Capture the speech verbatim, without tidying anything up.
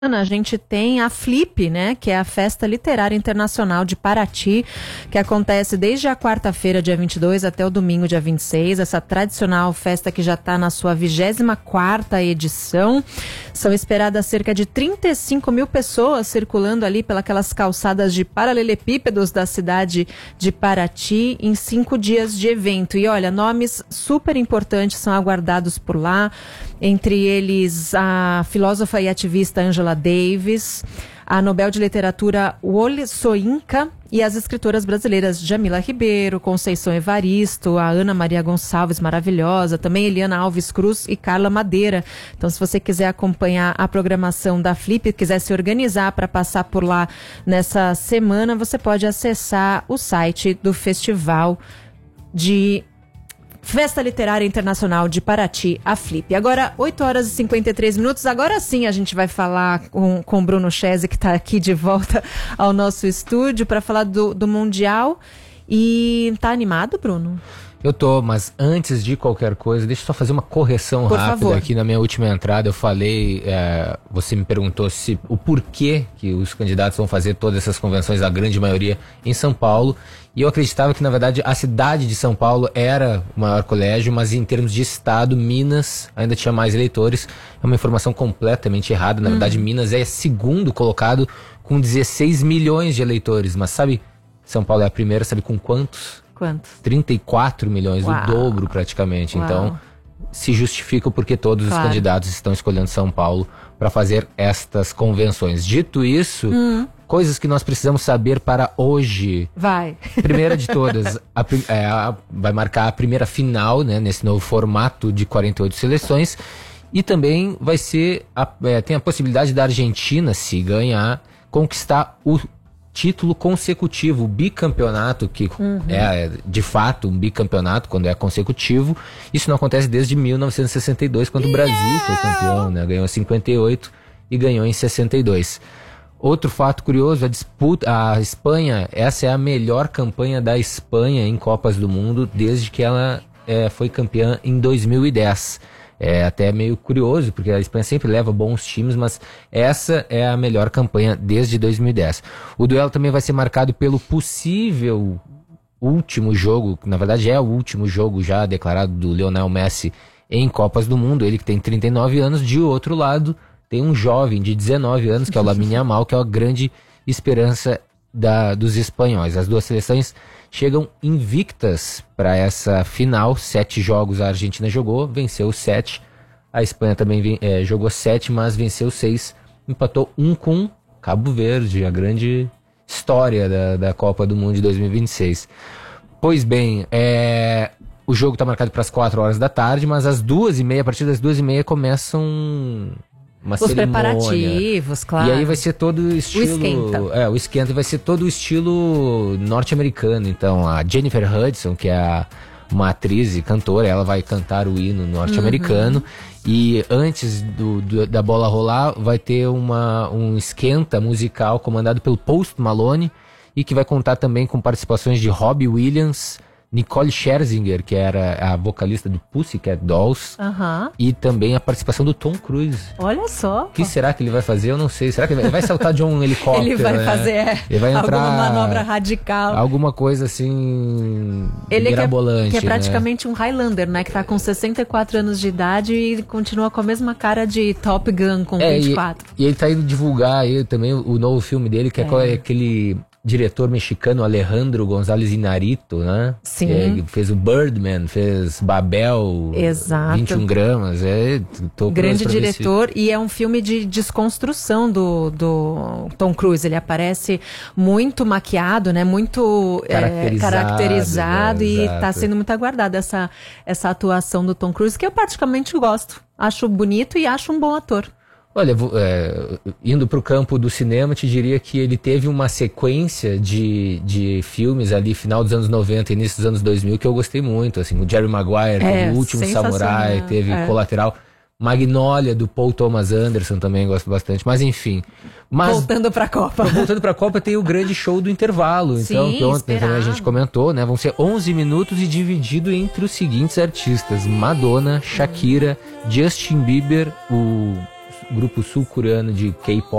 A gente tem a Flip, né, que é a Festa Literária Internacional de Paraty, que acontece desde a quarta-feira, dia vinte e dois, até o domingo, dia vinte e seis. Essa tradicional festa que já está na sua vigésima quarta edição. São esperadas cerca de trinta e cinco mil pessoas circulando ali pelas calçadas de paralelepípedos da cidade de Paraty em cinco dias de evento. E olha, nomes super importantes são aguardados por lá, entre eles a filósofa e ativista Angela Davis, a Nobel de Literatura Wole Soyinka e as escritoras brasileiras Jamila Ribeiro, Conceição Evaristo, a Ana Maria Gonçalves, maravilhosa, também Eliana Alves Cruz e Carla Madeira. Então, se você quiser acompanhar a programação da Flip, quiser se organizar para passar por lá nessa semana, você pode acessar o site do Festival de Festa Literária Internacional de Paraty, a Flip. Agora, oito horas e cinquenta e três minutos. Agora sim a gente vai falar com, com o Bruno Chese, que está aqui de volta ao nosso estúdio para falar do, do Mundial. E tá animado, Bruno? Eu tô, mas antes de qualquer coisa, deixa eu só fazer uma correção Por rápida favor. Aqui na minha última entrada. Eu falei, é, você me perguntou se o porquê que os candidatos vão fazer todas essas convenções, a grande maioria, em São Paulo. E eu acreditava que, na verdade, a cidade de São Paulo era o maior colégio, mas em termos de estado, Minas ainda tinha mais eleitores. É uma informação completamente errada. Na Hum. verdade, Minas é segundo colocado com dezesseis milhões de eleitores. Mas sabe, São Paulo é a primeira, sabe com quantos? Quantos? trinta e quatro milhões, Uau. o dobro praticamente. Uau. Então, se justifica o porquê todos Claro. os candidatos estão escolhendo São Paulo para fazer estas convenções. Dito isso, Hum. coisas que nós precisamos saber para hoje. Vai. Primeira de todas, a, prim- é, a- vai marcar a primeira final, né, nesse novo formato de quarenta e oito seleções. E também vai ser, a, é, tem a possibilidade da Argentina, se ganhar, conquistar o título consecutivo, o bicampeonato, que Uhum. é de fato um bicampeonato quando é consecutivo. Isso não acontece desde mil novecentos e sessenta e dois, quando o Brasil foi campeão, né? Ganhou em cinquenta e oito e ganhou em sessenta e dois. Outro fato curioso, a disputa, a Espanha, essa é a melhor campanha da Espanha em Copas do Mundo desde que ela é, foi campeã em dois mil e dez. É até meio curioso, porque a Espanha sempre leva bons times, mas essa é a melhor campanha desde dois mil e dez. O duelo também vai ser marcado pelo possível último jogo, que na verdade é o último jogo já declarado do Lionel Messi em Copas do Mundo, ele que tem trinta e nove anos. De outro lado, tem um jovem de dezenove anos, que é o Lamine Yamal, que é a grande esperança da, dos espanhóis. As duas seleções chegam invictas para essa final. Sete jogos a Argentina jogou, venceu sete. A Espanha também vem, é, jogou sete, mas venceu seis. Empatou um com Cabo Verde, a grande história da, da Copa do Mundo de dois mil e vinte e seis. Pois bem, é, o jogo está marcado para as quatro horas da tarde, mas às duas e meia, a partir das duas e meia, começam uma Os cerimônia. preparativos, claro. E aí vai ser todo o estilo... O esquenta. É, o esquenta vai ser todo o estilo norte-americano. Então, a Jennifer Hudson, que é a, uma atriz e cantora, ela vai cantar o hino norte-americano. Uhum. E antes do, do, da bola rolar, vai ter uma, um esquenta musical comandado pelo Post Malone e que vai contar também com participações de Robbie Williams, Nicole Scherzinger, que era a vocalista do Pussycat Dolls, Aham. e também a participação do Tom Cruise. Olha só. O que será que ele vai fazer? Eu não sei. Será que ele vai, vai saltar de um helicóptero? Ele vai né? fazer é, ele vai entrar, alguma manobra radical. Alguma coisa assim, Ele mirabolante, que é, que é né? praticamente um Highlander, né? Que tá com sessenta e quatro anos de idade e continua com a mesma cara de Top Gun com É, vinte e quatro. E, e ele tá indo divulgar aí também o, o novo filme dele, que é, É. é aquele diretor mexicano Alejandro González Iñárritu, né? Sim. Que é, que fez o Birdman, fez Babel, Exato. vinte e um gramas. É, tô Grande curioso pra ver se- diretor, e é um filme de desconstrução do, do Tom Cruise. Ele aparece muito maquiado, né? Muito é, Caracterizado, caracterizado né? e Exato. tá sendo muito aguardada essa, essa atuação do Tom Cruise, que eu praticamente gosto. Acho bonito e acho um bom ator. Olha, vou, é, indo para o campo do cinema, te diria que ele teve uma sequência de, de filmes ali, final dos anos noventa e início dos anos dois mil, que eu gostei muito. Assim, o Jerry Maguire, É, teve O Último sensacional. Samurai, teve É. Colateral. Magnolia, do Paul Thomas Anderson, também gosto bastante. Mas enfim. Mas, Voltando pra Copa. voltando para a Copa, tem o grande show do intervalo. Então, Sim, que ontem também a esperado. gente comentou, né? Vão ser onze minutos e dividido entre os seguintes artistas: Madonna, Shakira, Justin Bieber, o grupo sul-coreano de K-pop